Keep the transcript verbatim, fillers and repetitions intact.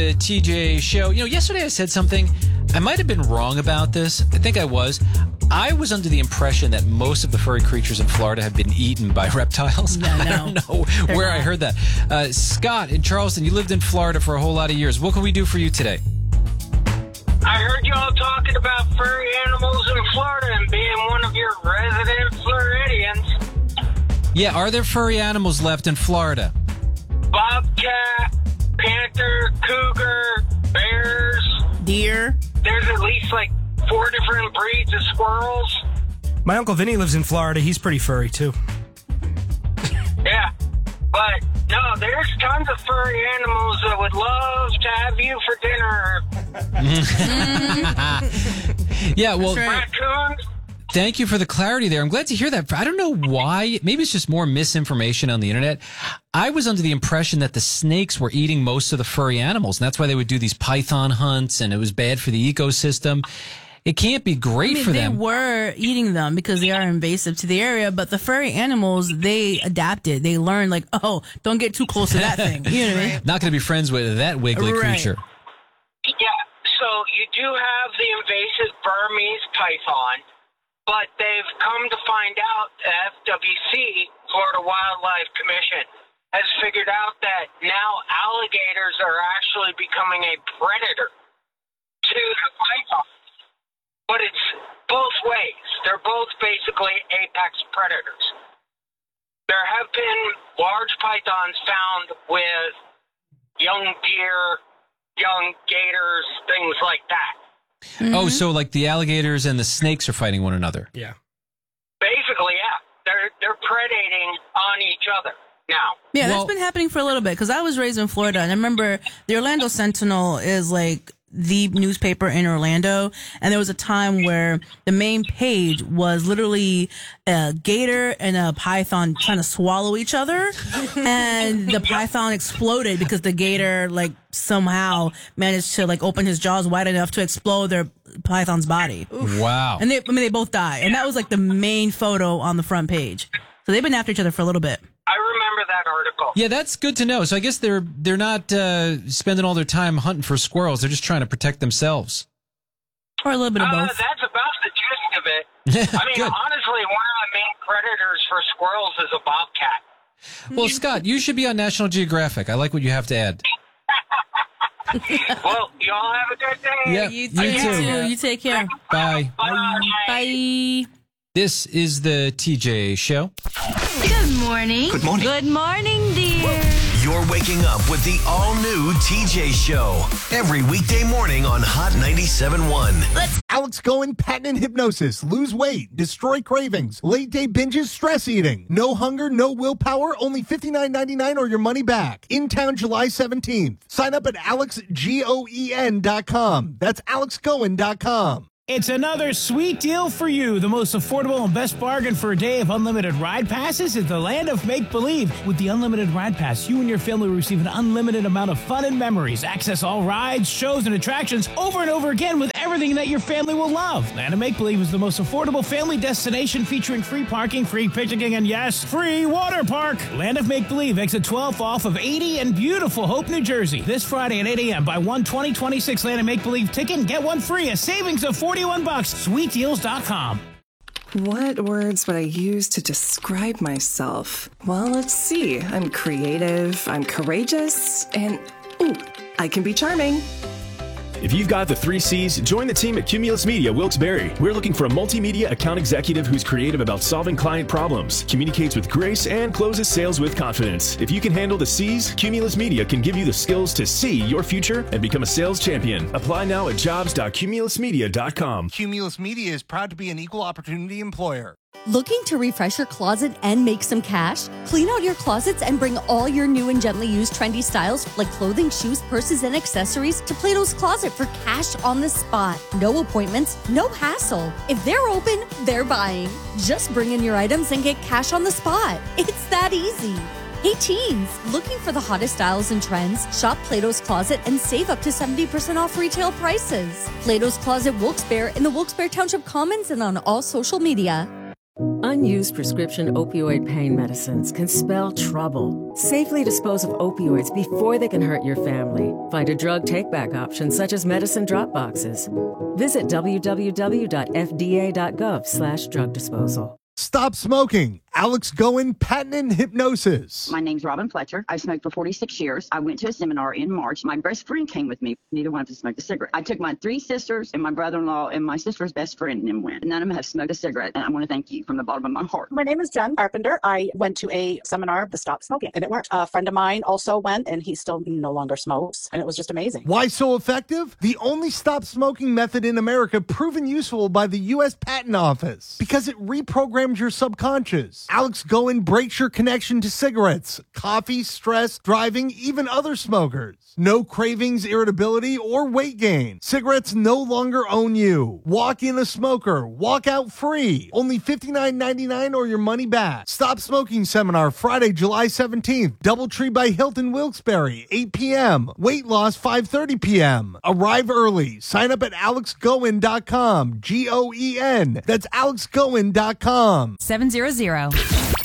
The T J Show. You know, yesterday I said something. I might have been wrong about this. I think I was. I was under the impression that most of the furry creatures in Florida have been eaten by reptiles. No, no. I don't know They're where not. I heard that. Uh, Scott in Charleston, you lived in Florida for a whole lot of years. What can we do for you today? I heard y'all talking about furry animals in Florida and being one of your resident Floridians. Yeah, are there furry animals left in Florida? Bobcat, panther, cougar, bears. Deer. There's at least like four different breeds of squirrels. My Uncle Vinny lives in Florida. He's pretty furry, too. Yeah, but no, there's tons of furry animals that would love to have you for dinner. Yeah, well, Raccoons. thank you for the clarity there. I'm glad to hear that. I don't know why. Maybe it's just more misinformation on the internet. I was under the impression that the snakes were eating most of the furry animals, and that's why they would do these python hunts, and it was bad for the ecosystem. It can't be great I mean, for they them. were eating them because they are invasive to the area, but the furry animals, they adapted. They learned, like, oh, don't get too close to that thing. You know what I mean? Not going to be friends with that wiggly Right. creature. Yeah, so you do have the invasive Burmese python, but they've come to find out the F W C, Florida Wildlife Commission, has figured out that now alligators are actually becoming a predator to the python. But it's both ways. They're both basically apex predators. There have been large pythons found with young deer, young gators, things like that. Mm-hmm. Oh, so like the alligators and the snakes are fighting one another. Yeah. Basically, yeah. They're they're predating on each other now. Yeah, Well- that's been happening for a little bit because I was raised in Florida, and I remember the Orlando Sentinel is like the newspaper in Orlando, and there was a time where the main page was literally a gator and a python trying to swallow each other, and the python exploded because the gator like somehow managed to like open his jaws wide enough to explode their python's body. Wow. And they, I mean, they both died, and that was like the main photo on the front page. So they've been after each other for a little bit. I remember that article. Yeah, that's good to know. So I guess they're they're not uh, spending all their time hunting for squirrels. They're just trying to protect themselves. Or a little bit of Uh, both. that's about the gist of it. I mean, Good. honestly, one of the main predators for squirrels is a bobcat. Well, Scott, you should be on National Geographic. I like what you have to add. Well, y'all have a good day. Yeah, You you too. You too. too. You take care. Bye. Bye. Bye. This is the T J Show. Good morning. Good morning. Good morning, dear. You're waking up with the all-new T J Show. Every weekday morning on Hot ninety-seven point one. Alex Goen, patent hypnosis, lose weight, destroy cravings, late day binges, stress eating, no hunger, no willpower, only fifty-nine ninety-nine or your money back. In town July seventeenth. Sign up at alex goen dot com. That's alex goen dot com. It's another sweet deal for you. The most affordable and best bargain for a day of unlimited ride passes is the land of make-believe. With the unlimited ride pass, you and your family will receive an unlimited amount of fun and memories. Access all rides, shows, and attractions over and over again with everything that your family will love. Land of Make-Believe is the most affordable family destination featuring free parking, free picnicking, and yes, free water park. Land of Make-Believe, exit twelve off of eighty in beautiful Hope, New Jersey. This Friday at eight a.m. Buy one twenty twenty-six Land of Make-Believe ticket and get one free. A savings of forty-one bucks. sweet deals dot com. What words would I use to describe myself? Well, let's see. I'm creative, I'm courageous, and ooh, I can be charming. If you've got the three C's, join the team at Cumulus Media Wilkes-Barre. We're looking for a multimedia account executive who's creative about solving client problems, communicates with grace, and closes sales with confidence. If you can handle the C's, Cumulus Media can give you the skills to see your future and become a sales champion. Apply now at jobs dot cumulus media dot com. Cumulus Media is proud to be an equal opportunity employer. Looking to refresh your closet and make some cash? Clean out your closets and bring all your new and gently used trendy styles like clothing, shoes, purses, and accessories to Plato's Closet for cash on the spot. No appointments, no hassle. If they're open, they're buying. Just bring in your items and get cash on the spot. It's that easy. Hey teens, looking for the hottest styles and trends? Shop Plato's Closet and save up to seventy percent off retail prices. Plato's Closet Wilkes-Barre in the Wilkes-Barre Township Commons and on all social media. Unused prescription opioid pain medicines can spell trouble. Safely dispose of opioids before they can hurt your family. Find a drug take-back option such as medicine drop boxes. Visit w w w dot f d a dot gov slash drug disposal. Stop smoking. Alex Goen, patent and hypnosis. My name's Robin Fletcher. I've smoked for forty-six years. I went to a seminar in March. My best friend came with me. Neither one of us smoked a cigarette. I took my three sisters and my brother-in-law and my sister's best friend and then went. None of them have smoked a cigarette. And I want to thank you from the bottom of my heart. My name is Jen Carpenter. I went to a seminar to stop smoking and it worked. A friend of mine also went and he still no longer smokes. And it was just amazing. Why so effective? The only stop smoking method in America proven useful by the U S Patent Office because it reprograms your subconscious. Alex Goen breaks your connection to cigarettes, coffee, stress, driving, even other smokers. No cravings, irritability, or weight gain. Cigarettes no longer own you. Walk in a smoker. Walk out free. Only fifty-nine ninety-nine or your money back. Stop Smoking Seminar Friday, July seventeenth. Doubletree by Hilton Wilkes-Barre, eight p.m. Weight loss, five thirty p.m. Arrive early. Sign up at alex goen dot com. G O E N. That's alex goen dot com. seven hundred